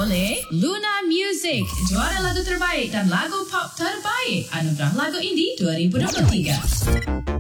oleh Luna Music, juara lagu terbaik dan lagu pop terbaik Anugerah Lagu Indie 2023.